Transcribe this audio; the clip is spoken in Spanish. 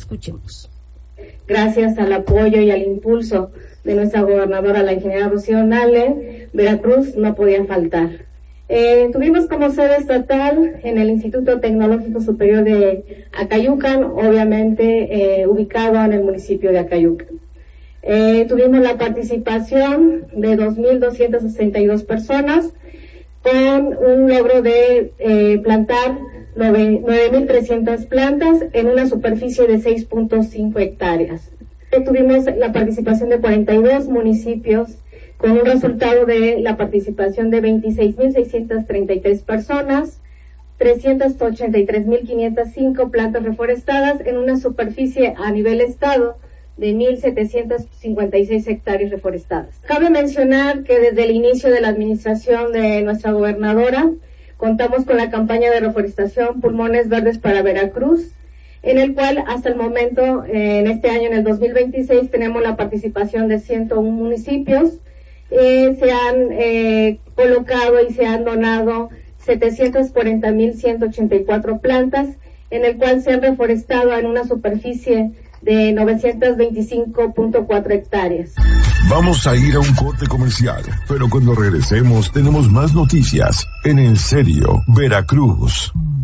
Escuchemos. Gracias al apoyo y al impulso de nuestra gobernadora, la ingeniera Rocío Nale, Veracruz no podía faltar. Tuvimos como sede estatal en el Instituto Tecnológico Superior de Acayucan, obviamente ubicado en el municipio de Acayucan. Tuvimos la participación de 2,262 personas con un logro de plantar 9,300 plantas en una superficie de 6.5 hectáreas. Tuvimos la participación de 42 municipios con un resultado de la participación de 26,633 personas, 383,505 plantas reforestadas en una superficie a nivel estado de 1,756 hectáreas reforestadas. Cabe mencionar que desde el inicio de la administración de nuestra gobernadora contamos con la campaña de reforestación Pulmones Verdes para Veracruz, en el cual hasta el momento, en este año, en el 2026, tenemos la participación de 101 municipios. Se han colocado y se han donado 740,184 plantas, en el cual se han reforestado en una superficie de 925.4 hectáreas. Vamos a ir a un corte comercial, pero cuando regresemos tenemos más noticias en En Serio, Veracruz.